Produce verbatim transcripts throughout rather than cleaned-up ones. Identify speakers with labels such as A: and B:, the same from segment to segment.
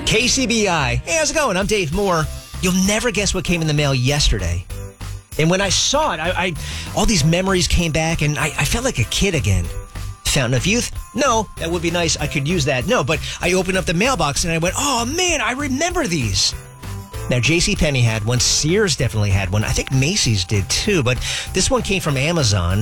A: K C B I. Hey, how's it going? I'm Dave Moore. You'll never guess what came in the mail yesterday. And when I saw it, I, I all these memories came back, and I, I felt like a kid again. Fountain of Youth? No, that would be nice. I could use that. No, but I opened up the mailbox, and I went, oh, man, I remember these. Now, JCPenney had one. Sears definitely had one. I think Macy's did, too. But this one came from Amazon.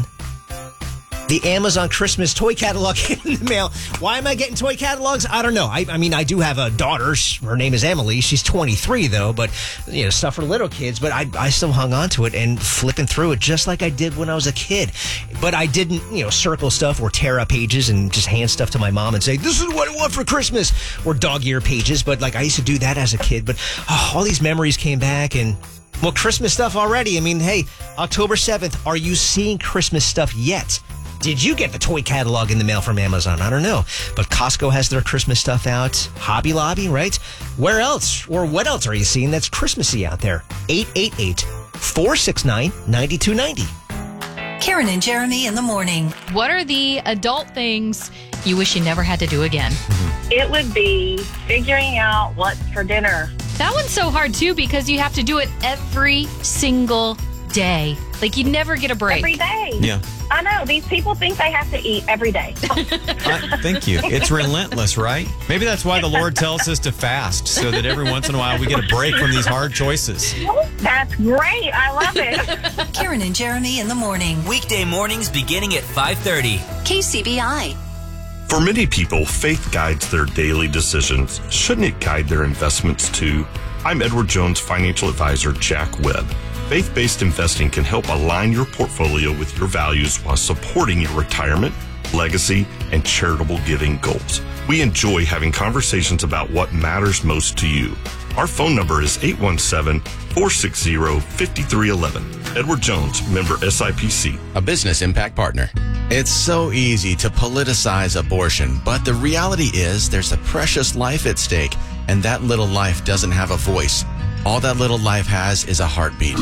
A: The Amazon Christmas toy catalog in the mail. Why am I getting toy catalogs? I don't know. I, I mean, I do have a daughter. Her name is Emily. She's twenty-three, though, but, you know, stuff for little kids. But I, I still hung on to it and flipping through it just like I did when I was a kid. But I didn't, you know, circle stuff or tear up pages and just hand stuff to my mom and say, this is what I want for Christmas, or dog ear pages. But, like, I used to do that as a kid. But oh, all these memories came back, and, well, Christmas stuff already. I mean, hey, October seventh, are you seeing Christmas stuff yet? Did you get the toy catalog in the mail from Amazon? I don't know. But Costco has their Christmas stuff out. Hobby Lobby, right? Where else? Or what else are you seeing that's Christmassy out there? eight eight eight, four six nine, nine two nine zero.
B: Karen and Jeremy in the morning.
C: What are the adult things you wish you never had to do again?
D: It would be figuring out what's for dinner.
C: That one's so hard, too, because you have to do it every single day. Like, you never get a break.
D: Every day.
E: Yeah.
D: I know. These people think they have to eat every day.
E: Uh, thank you. It's relentless, right? Maybe that's why the Lord tells us to fast, so that every once in a while we get a break from these hard choices.
D: That's great. I love it.
B: Karen and Jeremy in the morning.
F: Weekday mornings beginning at five thirty.
B: K C B I.
G: For many people, faith guides their daily decisions. Shouldn't it guide their investments too? I'm Edward Jones financial advisor Jack Webb. Faith-based investing can help align your portfolio with your values while supporting your retirement, legacy, and charitable giving goals. We enjoy having conversations about what matters most to you. Our phone number is eight one seven, four six zero, five three one one. Edward Jones, member S I P C.
H: A business impact partner. It's so easy to politicize abortion, but the reality is there's a precious life at stake, and that little life doesn't have a voice. All that little life has is a heartbeat,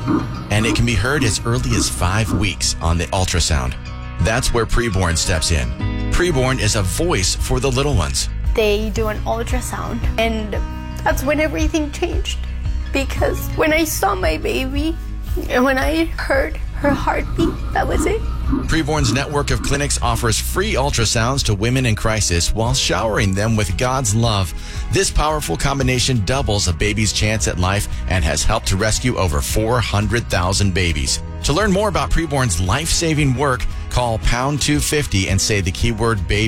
H: and it can be heard as early as five weeks on the ultrasound. That's where Preborn steps in. Preborn is a voice for the little ones.
I: They do an ultrasound, and that's when everything changed. Because when I saw my baby, and when I heard her heartbeat, that was it.
H: Preborn's network of clinics offers free ultrasounds to women in crisis while showering them with God's love. This powerful combination doubles a baby's chance at life and has helped to rescue over four hundred thousand babies. To learn more about Preborn's life-saving work, call pound two fifty and say the keyword baby.